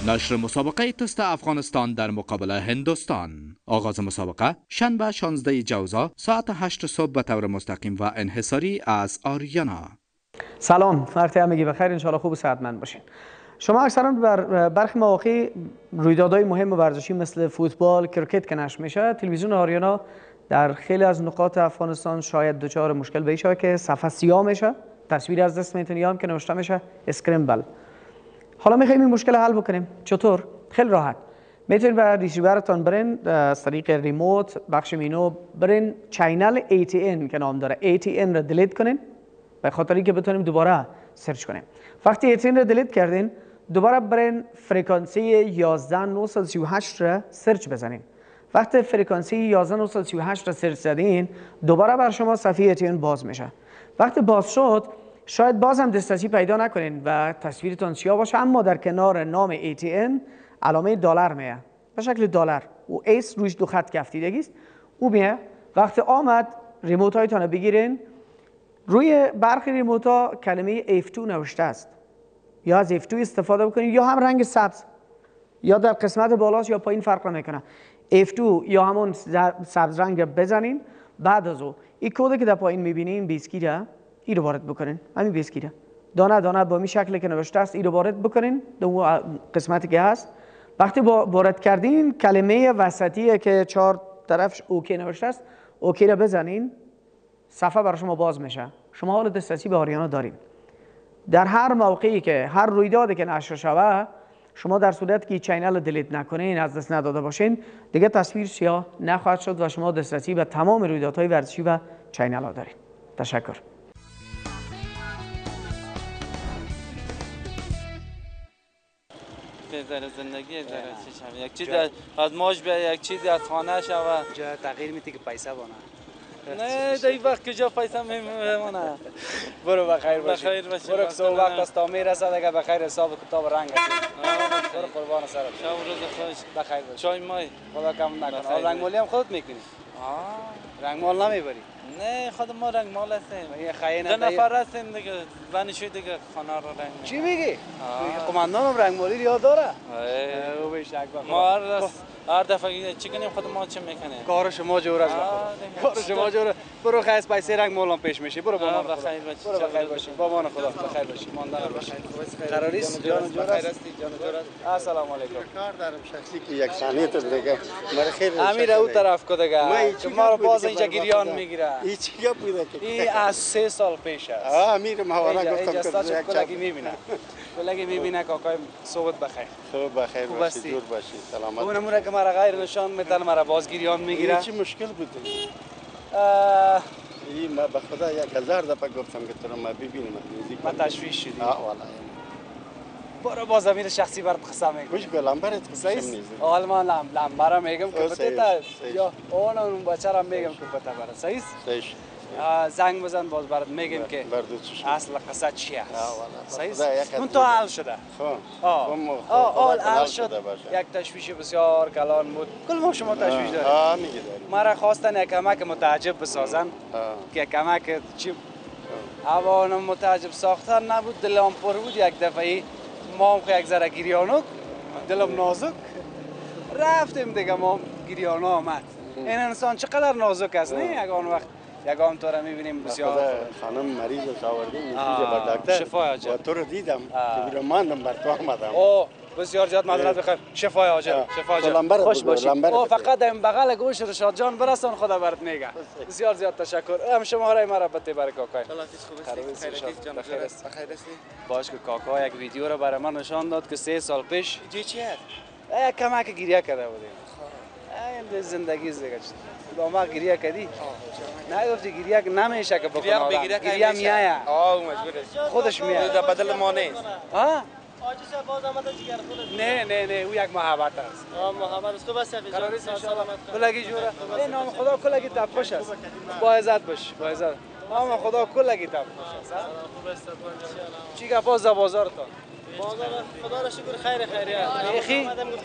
نشر مسابقه تست افغانستان در مقابل هندوستان. آغاز مسابقه شنبه 16 جوزا ساعت 8 صبح به طور مستقیم و انحصاری از آریانا. سلام، وقت همگی بخیر، انشالله خوب و صحتمند باشین. شما اکثرا بر برخی مواقع رویدادهای مهم ورزشی مثل فوتبال، کرکت که نشر میشه، تلویزیون آریانا در خیلی از نقاط افغانستان شاید دچار مشکل بشه که صفحه سیاه میشه، تصویر از دست میتونی هم که نوشته میشه اسکرمبل. حالا میخوایم این مشکل حل بکنیم. چطور؟ خیلی راحت. میتونید به ریسیورتون برین از طریق ریموت بخش مینو برین چینل ATN که نام داره ATN را دیلیت کنین به خاطر اینکه بتونیم دوباره سرچ کنیم. وقتی ATN را دیلیت کردین دوباره برین فرکانسی 11938 را سرچ بزنین. وقتی فرکانسی 11938 را سرچ زدین دوباره بر شما صفحه ATN باز میشه. وقتی باز شد شاید باز هم دسترسی پیدا نکنین و تصویرتون سیاه باشه، اما در کنار نام ATN علامه دلار میه به شکل دلار و ایس روش دو خط کفتیدگی است. او میه. وقتی آمد ریموت هایتون بگیرین، روی برخی ریموت ها کلمه F2 نوشته است، یا از F2 استفاده بکنید یا هم رنگ سبز، یا در قسمت بالاست یا پایین فرق نمیکنه. F2 یا همون سبز رنگ بزنین. بعد از او این کد که در پایین میبینین بیسکیره این رو وارد بکنین. همین بیسکیره دانه دانه با می شکلی که نوشته است این رو وارد بکنین در اون قسمتی که هست. وقتی وارد کردین کلمه وسطی که چهار طرفش اوکی نوشته است اوکی رو بزنین، صفحه برای شما باز میشه. شما حال دسترسی به آریانا دارین. در هر موقعی که هر رویدادی که نشر شوه، شما در صورتی که چینل رو دیلیت نکنین، از دست نداده باشین، دیگه تصویر سیاه نخواهد شد و شما دسترسی به تمام رویدادهای ورزشی و چینل ها دارین. تشکر. ذره زندگی ذره چیز یک چیز از ماش به یک چیزی از خانه شوه جا تغییر میدی که پیسه بانه. نه در این وقت که جا پیسه میمونه. برو بخیر باشی. بخیر باشی. برو که وقت است تا میرسد اگه بخیر حساب کتاب رنگ هستی. برو قربان سرت. شب و روز خوش. بخیر باشی. چای مای خدا کم نکنه. رنگ مالی هم خودت میکنی؟ رنگ مال نمیبری؟ نه خود ما رنگ مال هستیم. یه خاین دو نفر هستیم دیگه، زنشوی دیگه خانه رو رنگ. چی میگی؟ قماندان هم رنگ مالی یاد داره؟ او به شک ما هر دفعه چی کنیم خود ما چه میکنیم؟ کار شما جور است. کار شما جور. برو خیس پیسه رنگ مالم پیش میشی. برو با ما بخیر باشی. برو بخیر باشی. با ما خدا بخیر باشی. ماندن باشی. قراریست جان جور است. جان جور است. السلام علیکم. کار دارم شخصی که یک ثانیه تو دیگه مرا خیر امیر او طرف کو دیگه ما رو باز اینجا گریان میگیره. هیچ گپ بوده که این از 3 سال پیش است. امیر محاوره گفتم که یک کلاگی میبینه. کلاگی میبینه کاکای صحبت بخیر. خوب بخیر باشی، جور باشی، سلامت. اون نمونه که مرا غیر نشان میتن مرا بازگیریان میگیره. چی مشکل بوده؟ این ما به خدا 1000 دفعه گفتم که تو رو ما ببینیم. ما تشویش شدیم. والله برو باز امیر شخصی برات قسم میگم. خوش لامبرت قسم نیست. حال ما لامبر میگم که بته یا اون بچه را میگم که بته برات صحیح است. زنگ بزن باز برات میگم که اصل قصه چی است. صحیح است. اون تو حل شده. حال حل شد. یک تشویش بسیار کلان بود. کل ما شما تشویش داریم. مرا خواستن یک کمک متعجب بسازن که کمک چی اوان متعجب ساختن نبود، دلم پر بود. یک دفعه ما هم یک ذره گریانک، دلم نازک رفتیم دیگه. ما گریانه آمد. این انسان چقدر نازک است نه؟ یگان وقت یگان تو را میبینیم بسیار خانم مریض است آوردیم اینجا با دکتر. شفای حاجت. و تو رو دیدم که بیرون ماندم بر تو آمدم. بسیار زیاد معذرت بخوایم. شفای حاجت. شفای حاجت. خوش باشید. فقط این بغل گوش رشاد جان برسان خدا برات میگه. بسیار زیاد تشکر. هم شماره مرا بده برای کاکای. بخیر است. باش که کاکا یک ویدیو رو برای من نشان داد که 3 سال پیش چی هست؟ یک کمک گریه کرده بودیم. این زندگی دیگه با ما گریه کردی؟ نه گفتی گریه نمیشه که بکنه آدم. گریه میایه. مجبور خودش میایه. در بدل ما نیست. آجیس باز آمده جگر خودت. نه او یک محبت است. محبت است. تو بس کلگی جوره. این نام خدا کلگی تپش است. با عزت باش. با عزت. نام خدا کلگی تپش است. چی گپا ز بازارتان؟ بازار خدا را شکر خیر خیریه. اخی